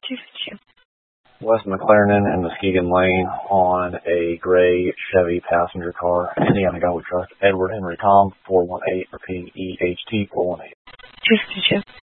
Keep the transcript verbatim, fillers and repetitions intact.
two fifty-two. West McLaren in Muskegon Lane on a gray Chevy passenger car, Indiana Go Truck, Edward Henry Tom, four one eight, repeating E H T four one eight. two fifty-two.